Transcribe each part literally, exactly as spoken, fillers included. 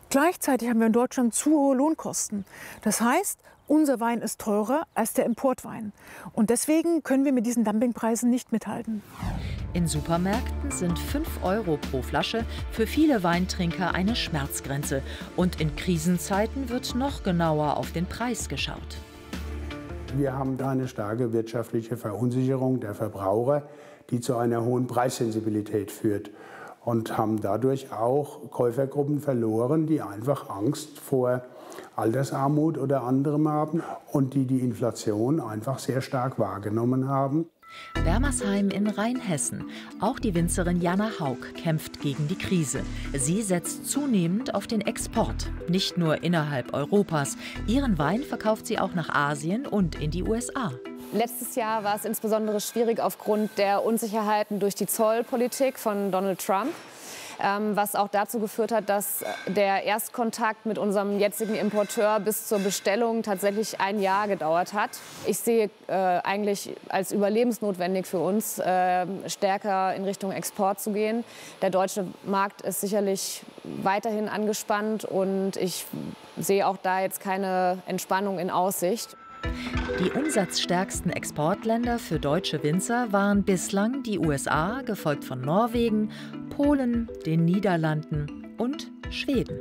Gleichzeitig haben wir in Deutschland zu hohe Lohnkosten. Das heißt, unser Wein ist teurer als der Importwein. Und deswegen können wir mit diesen Dumpingpreisen nicht mithalten. In Supermärkten sind fünf Euro pro Flasche für viele Weintrinker eine Schmerzgrenze. Und in Krisenzeiten wird noch genauer auf den Preis geschaut. Wir haben da eine starke wirtschaftliche Verunsicherung der Verbraucher, die zu einer hohen Preissensibilität führt. Und haben dadurch auch Käufergruppen verloren, die einfach Angst vor Altersarmut oder anderem haben und die die Inflation einfach sehr stark wahrgenommen haben. Bermersheim in Rheinhessen. Auch die Winzerin Jana Haug kämpft gegen die Krise. Sie setzt zunehmend auf den Export, nicht nur innerhalb Europas. Ihren Wein verkauft sie auch nach Asien und in die U S A. Letztes Jahr war es insbesondere schwierig aufgrund der Unsicherheiten durch die Zollpolitik von Donald Trump, ähm, was auch dazu geführt hat, dass der Erstkontakt mit unserem jetzigen Importeur bis zur Bestellung tatsächlich ein Jahr gedauert hat. Ich sehe äh, eigentlich als überlebensnotwendig für uns, äh, stärker in Richtung Export zu gehen. Der deutsche Markt ist sicherlich weiterhin angespannt und ich sehe auch da jetzt keine Entspannung in Aussicht. Die umsatzstärksten Exportländer für deutsche Winzer waren bislang die U S A, gefolgt von Norwegen, Polen, den Niederlanden und Schweden.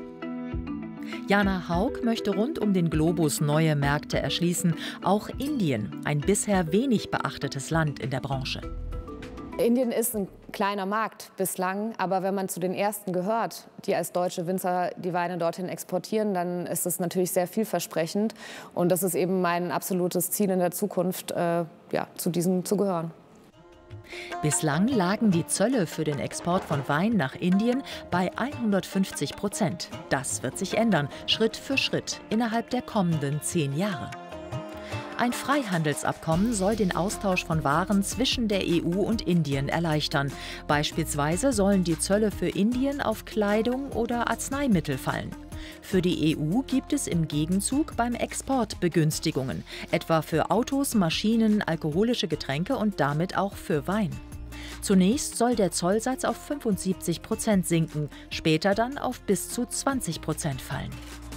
Jana Haug möchte rund um den Globus neue Märkte erschließen, auch Indien, ein bisher wenig beachtetes Land in der Branche. Indien ist ein kleiner Markt bislang, aber wenn man zu den ersten gehört, die als deutsche Winzer die Weine dorthin exportieren, dann ist es natürlich sehr vielversprechend. Und das ist eben mein absolutes Ziel in der Zukunft, äh, ja, zu diesem zu gehören. Bislang lagen die Zölle für den Export von Wein nach Indien bei hundertfünfzig Prozent. Das wird sich ändern, Schritt für Schritt, innerhalb der kommenden zehn Jahre. Ein Freihandelsabkommen soll den Austausch von Waren zwischen der E U und Indien erleichtern. Beispielsweise sollen die Zölle für Indien auf Kleidung oder Arzneimittel fallen. Für die E U gibt es im Gegenzug beim Export Begünstigungen, etwa für Autos, Maschinen, alkoholische Getränke und damit auch für Wein. Zunächst soll der Zollsatz auf fünfundsiebzig Prozent sinken, später dann auf bis zu zwanzig Prozent fallen.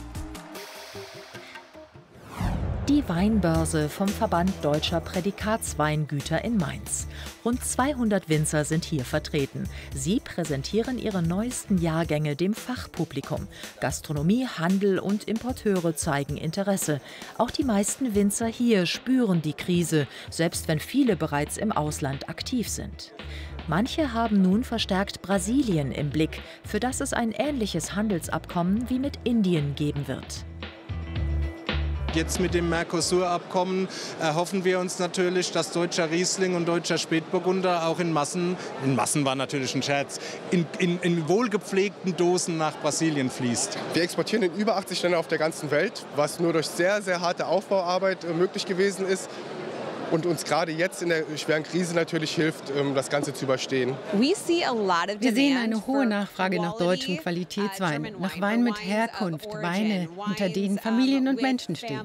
Die Weinbörse vom Verband Deutscher Prädikatsweingüter in Mainz. Rund zweihundert Winzer sind hier vertreten. Sie präsentieren ihre neuesten Jahrgänge dem Fachpublikum. Gastronomie, Handel und Importeure zeigen Interesse. Auch die meisten Winzer hier spüren die Krise, selbst wenn viele bereits im Ausland aktiv sind. Manche haben nun verstärkt Brasilien im Blick, für das es ein ähnliches Handelsabkommen wie mit Indien geben wird. Jetzt mit dem Mercosur-Abkommen erhoffen wir uns natürlich, dass deutscher Riesling und deutscher Spätburgunder auch in Massen, in Massen war natürlich ein Scherz, in, in, in wohlgepflegten Dosen nach Brasilien fließt. Wir exportieren in über achtzig Länder auf der ganzen Welt, was nur durch sehr, sehr harte Aufbauarbeit möglich gewesen ist. Und uns gerade jetzt in der schweren Krise natürlich hilft, das Ganze zu überstehen. Wir sehen eine hohe Nachfrage nach deutschem Qualitätswein, nach Wein mit Herkunft, Weine, hinter denen Familien und Menschen stehen.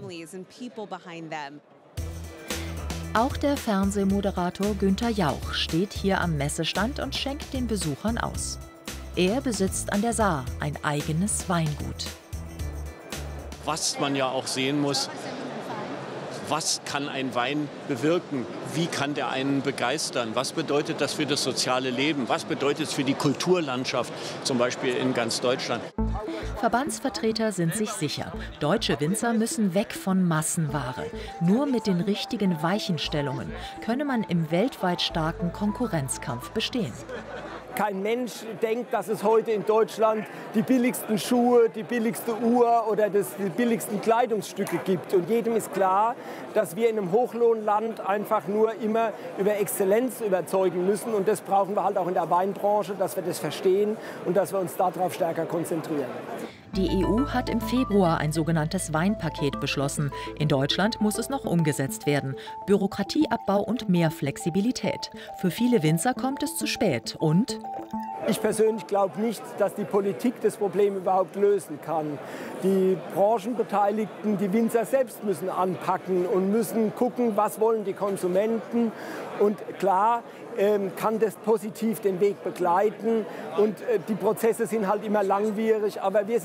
Auch der Fernsehmoderator Günther Jauch steht hier am Messestand und schenkt den Besuchern aus. Er besitzt an der Saar ein eigenes Weingut. Was man ja auch sehen muss, was kann ein Wein bewirken? Wie kann der einen begeistern? Was bedeutet das für das soziale Leben? Was bedeutet es für die Kulturlandschaft, zum Beispiel in ganz Deutschland? Verbandsvertreter sind sich sicher, deutsche Winzer müssen weg von Massenware. Nur mit den richtigen Weichenstellungen könne man im weltweit starken Konkurrenzkampf bestehen. Kein Mensch denkt, dass es heute in Deutschland die billigsten Schuhe, die billigste Uhr oder das, die billigsten Kleidungsstücke gibt. Und jedem ist klar, dass wir in einem Hochlohnland einfach nur immer über Exzellenz überzeugen müssen. Und das brauchen wir halt auch in der Weinbranche, dass wir das verstehen und dass wir uns darauf stärker konzentrieren. Die E U hat im Februar ein sogenanntes Weinpaket beschlossen. In Deutschland muss es noch umgesetzt werden. Bürokratieabbau und mehr Flexibilität. Für viele Winzer kommt es zu spät. Und ich persönlich glaube nicht, dass die Politik das Problem überhaupt lösen kann. Die Branchenbeteiligten, die Winzer selbst müssen anpacken und müssen gucken, was wollen die Konsumenten. Und klar ähm, kann das positiv den Weg begleiten. Und äh, die Prozesse sind halt immer langwierig. Aber wir sind